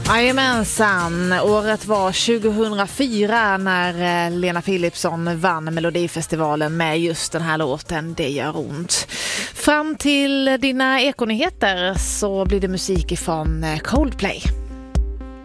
Jajamensan, året var 2004 när Lena Philipsson vann Melodifestivalen med just den här låten Det gör ont. Fram till dina ekonyheter så blir det musik ifrån Coldplay.